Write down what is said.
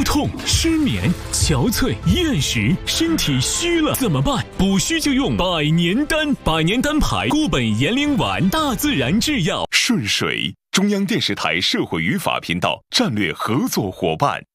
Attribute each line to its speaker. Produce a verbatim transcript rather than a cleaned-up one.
Speaker 1: 痛、失眠、憔悴、厌食，身体虚了怎么办？补虚就用百年丹，百年丹牌固本延龄丸，大自然制药。
Speaker 2: 顺水，中央电视台社会与法频道战略合作伙伴。